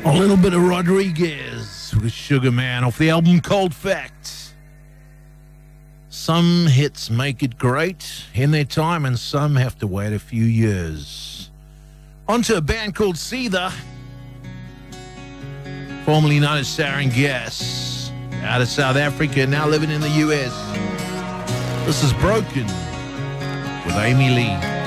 A little bit of Rodriguez with Sugar Man off the album Cold Fact. Some hits make it great in their time and some have to wait a few years. On to a band called Seether, formerly known as Sarin Gas, out of South Africa, now living in the US. This is Broken with Amy Lee.